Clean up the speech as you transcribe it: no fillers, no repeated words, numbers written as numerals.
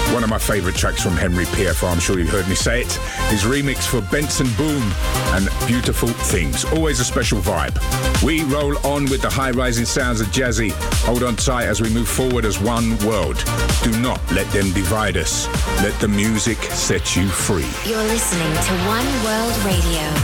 One of my favourite tracks from Henry PFR, I'm sure you've heard me say it, his remix for Benson Boone and Beautiful Things. Always a special vibe. We roll on with the high-rising sounds of Jazzy. Hold on tight as we move forward as one world. Do not let them divide us. Let the music set you free. You're listening to One World Radio.